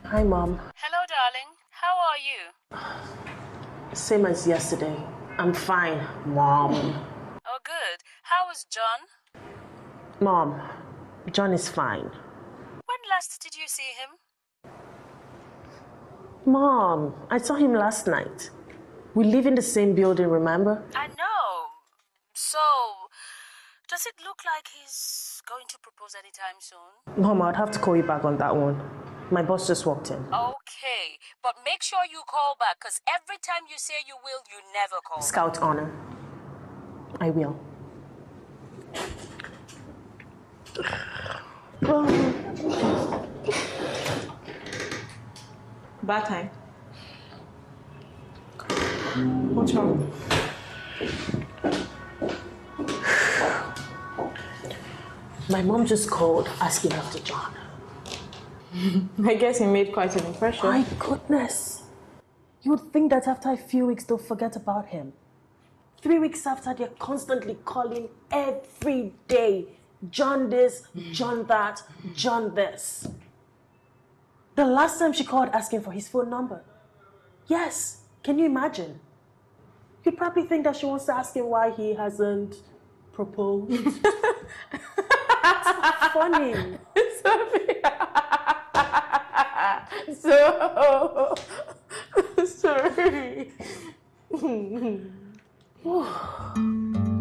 Hi, Mom. Hello, darling. How are you? Same as yesterday. I'm fine, Mom. Oh, good. How is John? Mom, John is fine. When last did you see him? Mom, I saw him last night. We live in the same building, remember? I know. So, does it look like he's going to propose anytime soon? Mom, I'd have to call you back on that one. My boss just walked in. Okay, but make sure you call back, because every time you say you will, you never call Scout back. honor. I will. Bad time. What's wrong? My mom just called asking after John. I guess he made quite an impression. My goodness. You would think that after a few weeks they'll forget about him. 3 weeks after, they're constantly calling every day. John this, John that, John this. The last time she called asking for his phone number. Yes, can you imagine? You'd probably think that she wants to ask him why he hasn't proposed. It's funny. So sorry.